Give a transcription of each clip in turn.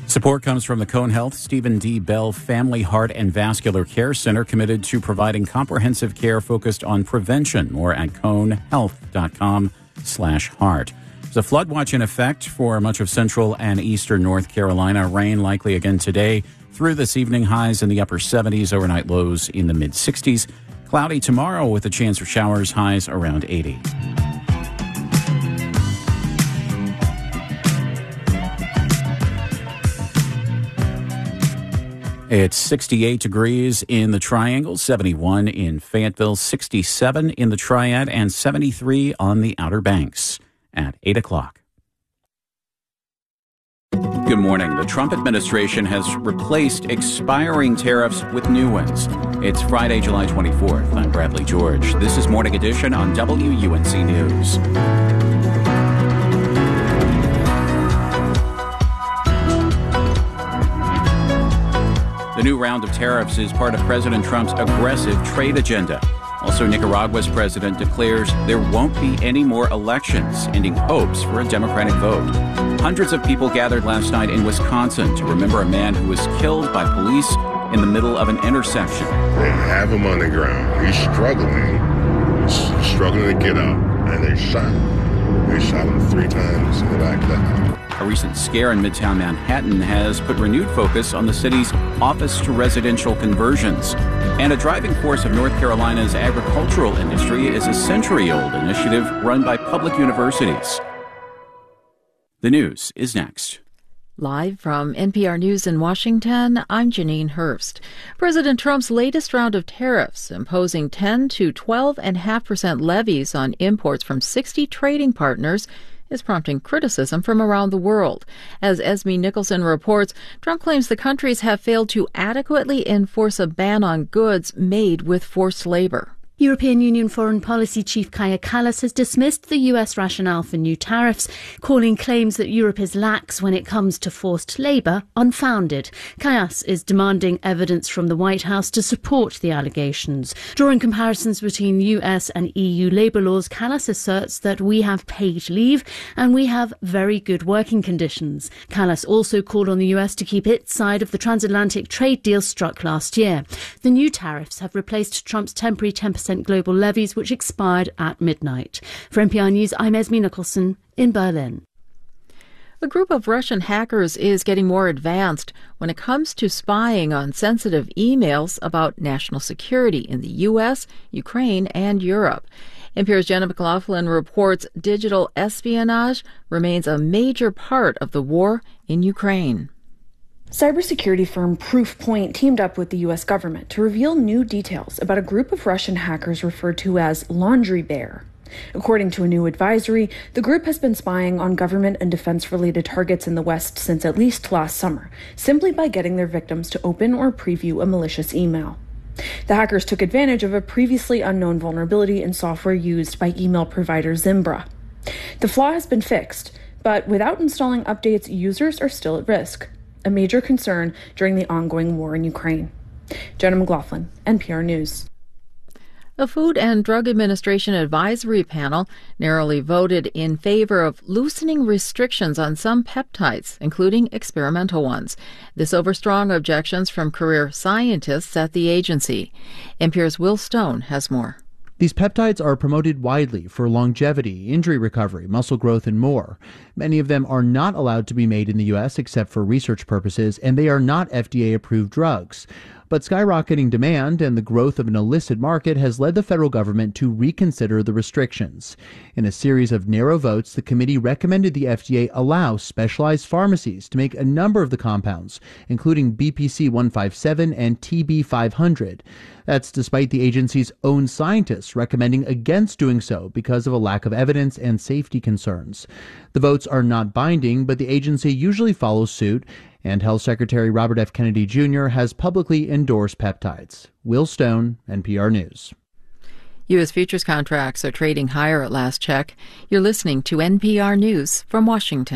Support comes from the Cone Health Stephen D. Bell Family Heart and Vascular Care Center, committed to providing comprehensive care focused on prevention. More at conehealth.com/heart. There's a flood watch in effect for much of central and eastern North Carolina. Rain likely again today through this evening. Highs in the upper 70s, overnight lows in the mid 60s. Cloudy tomorrow with a chance of showers, highs around 80. It's 68 degrees in the Triangle, 71 in Fayetteville, 67 in the Triad, and 73 on the Outer Banks at 8 o'clock. Good morning. The Trump administration has replaced expiring tariffs with new ones. It's Friday, July 24th. I'm Bradley George. This is Morning Edition on WUNC News. The new round of tariffs is part of President Trump's aggressive trade agenda. Also, Nicaragua's president declares there won't be any more elections, ending hopes for a Democratic vote. Hundreds of people gathered last night in Wisconsin to remember a man who was killed by police in the middle of an intersection. They have him on the ground. He's struggling to get up, and they shot him. They shot him 3 times in the back of the head. A recent scare in Midtown Manhattan has put renewed focus on the city's office-to-residential conversions. And a driving force of North Carolina's agricultural industry is a century-old initiative run by public universities. The news is next. Live from NPR News in Washington, I'm Janine Hurst. President Trump's latest round of tariffs, imposing 10 to 12.5% levies on imports from 60 trading partners, is prompting criticism from around the world. As Esme Nicholson reports, Trump claims the countries have failed to adequately enforce a ban on goods made with forced labor. European Union Foreign Policy Chief Kaja Kallas has dismissed the US rationale for new tariffs, calling claims that Europe is lax when it comes to forced labour unfounded. Kallas is demanding evidence from the White House to support the allegations. Drawing comparisons between US and EU labour laws, Kallas asserts that we have paid leave and we have very good working conditions. Kallas also called on the US to keep its side of the transatlantic trade deal struck last year. The new tariffs have replaced Trump's temporary 10% global levies, which expired at midnight. For NPR News, I'm Esme Nicholson in Berlin. A group of Russian hackers is getting more advanced when it comes to spying on sensitive emails about national security in the U.S., Ukraine, and Europe. NPR's Jenna McLaughlin reports digital espionage remains a major part of the war in Ukraine. Cybersecurity firm Proofpoint teamed up with the U.S. government to reveal new details about a group of Russian hackers referred to as Laundry Bear. According to a new advisory, the group has been spying on government and defense-related targets in the West since at least last summer, simply by getting their victims to open or preview a malicious email. The hackers took advantage of a previously unknown vulnerability in software used by email provider Zimbra. The flaw has been fixed, but without installing updates, users are still at risk, a major concern during the ongoing war in Ukraine. Jenna McLaughlin, NPR News. A Food and Drug Administration advisory panel narrowly voted in favor of loosening restrictions on some peptides, including experimental ones. This over strong objections from career scientists at the agency. NPR's Will Stone has more. These peptides are promoted widely for longevity, injury recovery, muscle growth, and more. Many of them are not allowed to be made in the U.S. except for research purposes, and they are not FDA-approved drugs. But skyrocketing demand and the growth of an illicit market has led the federal government to reconsider the restrictions. In a series of narrow votes, the committee recommended the FDA allow specialized pharmacies to make a number of the compounds, including BPC 157 and TB 500. That's despite the agency's own scientists recommending against doing so because of a lack of evidence and safety concerns. The votes are not binding, but the agency usually follows suit, and Health Secretary Robert F. Kennedy Jr. has publicly endorsed peptides. Will Stone, NPR News. U.S. futures contracts are trading higher at last check. You're listening to NPR News from Washington.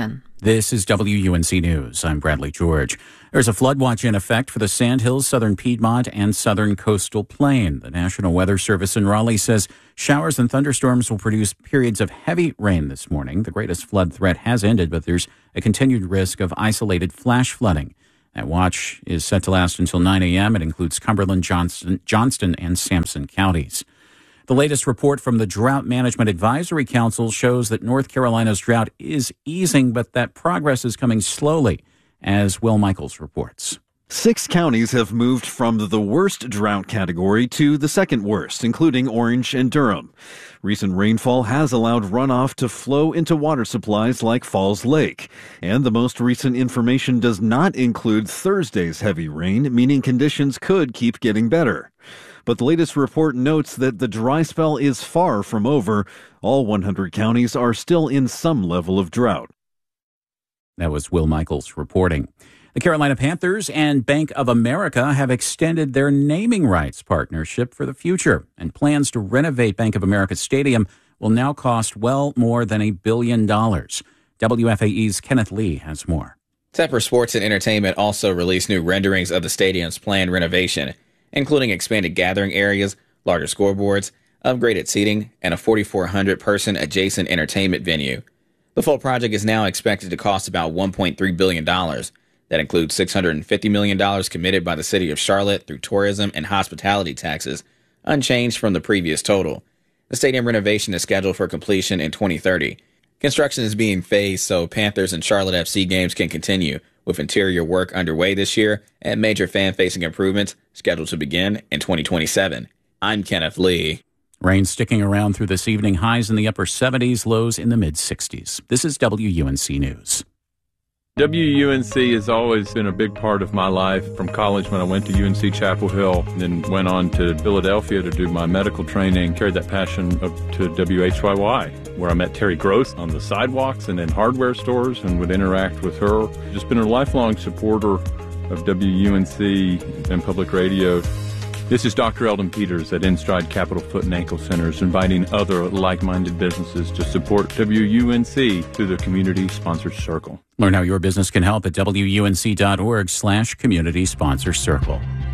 This is WUNC News. I'm Bradley George. There's a flood watch in effect for the Sandhills, southern Piedmont, and southern coastal plain. The National Weather Service in Raleigh says showers and thunderstorms will produce periods of heavy rain this morning. The greatest flood threat has ended, but there's a continued risk of isolated flash flooding. That watch is set to last until 9 a.m. It includes Cumberland, Johnston, and Sampson counties. The latest report from the Drought Management Advisory Council shows that North Carolina's drought is easing, but that progress is coming slowly, as Will Michaels reports. 6 counties have moved from the worst drought category to the second worst, including Orange and Durham. Recent rainfall has allowed runoff to flow into water supplies like Falls Lake. And the most recent information does not include Thursday's heavy rain, meaning conditions could keep getting better. But the latest report notes that the dry spell is far from over. All 100 counties are still in some level of drought. That was Will Michaels reporting. The Carolina Panthers and Bank of America have extended their naming rights partnership for the future, and plans to renovate Bank of America Stadium will now cost well more than $1 billion. WFAE's Kenneth Lee has more. Tepper Sports and Entertainment also released new renderings of the stadium's planned renovation, including expanded gathering areas, larger scoreboards, upgraded seating, and a 4,400-person adjacent entertainment venue. The full project is now expected to cost about $1.3 billion. That includes $650 million committed by the city of Charlotte through tourism and hospitality taxes, unchanged from the previous total. The stadium renovation is scheduled for completion in 2030. Construction is being phased so Panthers and Charlotte FC games can continue, with interior work underway this year and major fan-facing improvements scheduled to begin in 2027. I'm Kenneth Lee. Rain sticking around through this evening, highs in the upper 70s, lows in the mid-60s. This is WUNC News. WUNC has always been a big part of my life. From college when I went to UNC Chapel Hill, then went on to Philadelphia to do my medical training, carried that passion up to WHYY, where I met Terry Gross on the sidewalks and in hardware stores and would interact with her. Just been a lifelong supporter of WUNC and public radio. This is Dr. Eldon Peters at InStride Capital Foot and Ankle Centers, inviting other like-minded businesses to support WUNC through the Community Sponsor Circle. Learn how your business can help at WUNC.org/Community Sponsor Circle.